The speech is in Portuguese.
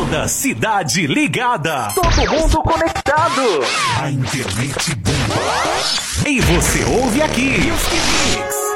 Toda cidade ligada. Todo mundo conectado. A internet bomba. E você ouve aqui. Music Mix.